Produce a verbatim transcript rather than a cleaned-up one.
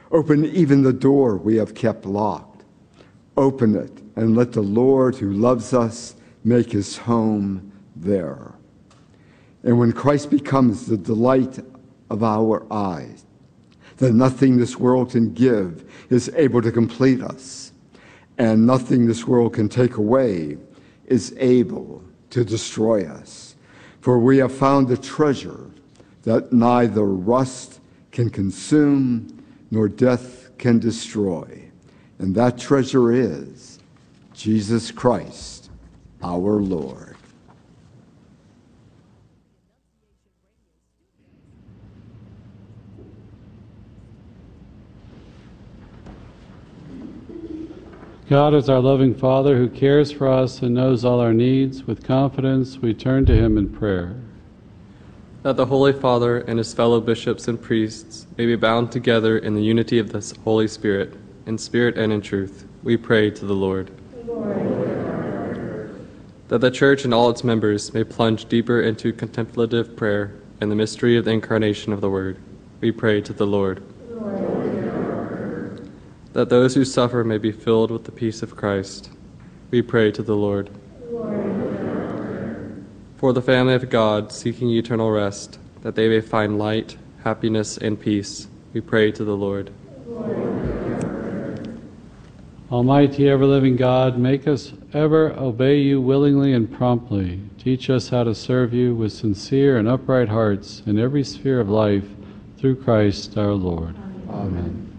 Open even the door we have kept locked. Open it and let the Lord who loves us make his home there. And when Christ becomes the delight of our eyes, then nothing this world can give is able to complete us, and nothing this world can take away is able to destroy us. For we have found a treasure that neither rust can consume nor death can destroy. And that treasure is Jesus Christ, our Lord. God is our loving Father who cares for us and knows all our needs. With confidence, we turn to him in prayer. That the Holy Father and his fellow bishops and priests may be bound together in the unity of the Holy Spirit, in spirit and in truth, we pray to the Lord. Lord. That the Church and all its members may plunge deeper into contemplative prayer and the mystery of the incarnation of the Word, we pray to the Lord. Lord. That those who suffer may be filled with the peace of Christ, we pray to the Lord. Lord. For the family of God seeking eternal rest, that they may find light, happiness, and peace, we pray to the Lord. Lord. Almighty ever-living God, make us ever obey you willingly and promptly. Teach us how to serve you with sincere and upright hearts in every sphere of life, through Christ our Lord. Amen. Amen.